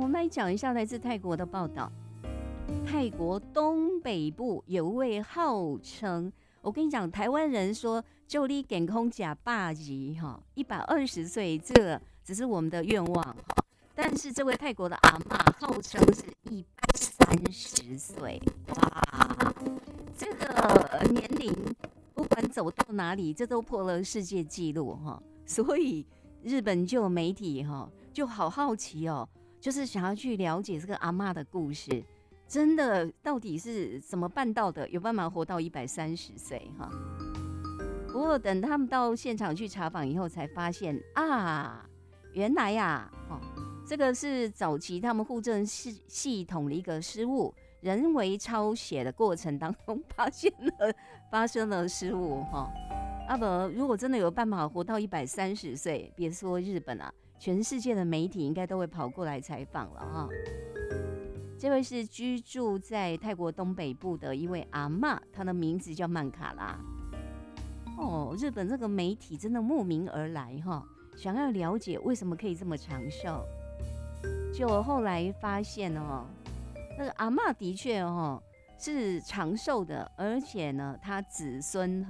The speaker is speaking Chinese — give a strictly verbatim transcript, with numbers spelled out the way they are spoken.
们来讲一下来自泰国的报道。泰国东北部有位号称，我跟你讲，台湾人说就你健康假霸级哈，一百二十岁，这个只是我们的愿望哈。但是这位泰国的阿嬷号称是一百三十岁，哇，这个年龄不管走到哪里，这都破了世界纪录哈。所以日本就有媒体哈就好好奇哦，就是想要去了解这个阿嬷的故事。真的到底是怎么办到的？有办法活到一百三十岁哈？不过等他们到现场去查访以后，才发现啊，原来呀、啊，哦，这个是早期他们户政系系统的一个失误，人为抄写的过程当中发现了发生了失误哈。啊不，如果真的有办法活到一百三十岁，别说日本啊，全世界的媒体应该都会跑过来采访了哈。这位是居住在泰国东北部的一位阿嬷，她的名字叫曼卡拉。哦，日本这个媒体真的慕名而来哈，想要了解为什么可以这么长寿。就我后来发现哦，那个阿嬷的确哦是长寿的，而且呢，她子孙